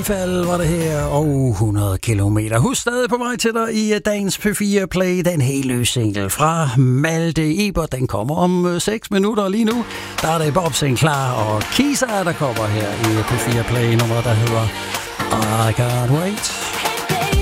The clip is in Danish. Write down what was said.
Snefald var det her, og 100 kilometer. Husk stadig på vej til dig i dagens P4 Play, den helt løs single fra Malte Ebert. Den kommer om 6 minutter lige nu. Der er det Bob Sinclair og Kisa, der kommer her i P4 Play, nummer der hedder I Can't Wait.